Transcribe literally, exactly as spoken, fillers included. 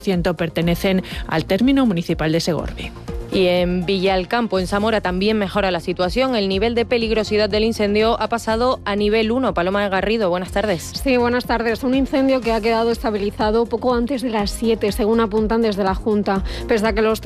pertenecen al término municipal de Segorbe. Y en Villalcampo, en Zamora, también mejora la situación. El nivel de peligrosidad del incendio ha pasado a nivel uno. Paloma Garrido, buenas tardes. Sí, buenas tardes. Un incendio que ha quedado estabilizado poco antes de las siete, según apuntan desde la Junta. Pese a que los